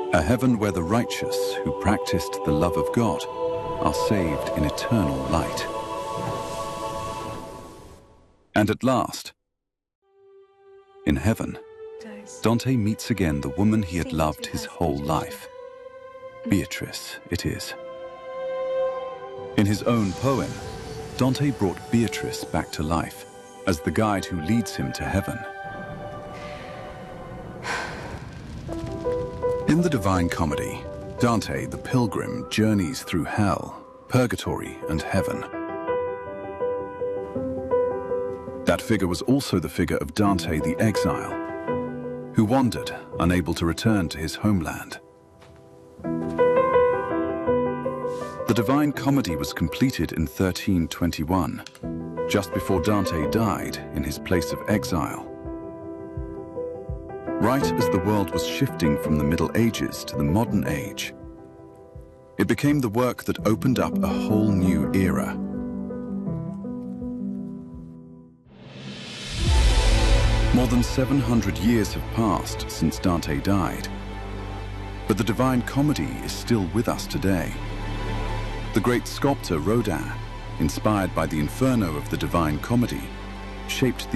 A heaven where the righteous who practiced the love of God are saved in eternal light. And at last, in heaven, Dante meets again the woman he had loved his whole life. Beatrice it is. In his own poem, Dante brought Beatrice back to life as the guide who leads him to heaven. In the Divine Comedy, Dante the pilgrim journeys through hell, purgatory, and heaven. That figure was also the figure of Dante the exile, who wandered, unable to return to his homeland. The Divine Comedy was completed in 1321, just before Dante died in his place of exile. Right as the world was shifting from the Middle Ages to the modern age, it became the work that opened up a whole new era. More than 700 years have passed since Dante died, but the Divine Comedy is still with us today. The great sculptor Rodin, inspired by the Inferno of the Divine Comedy, shaped the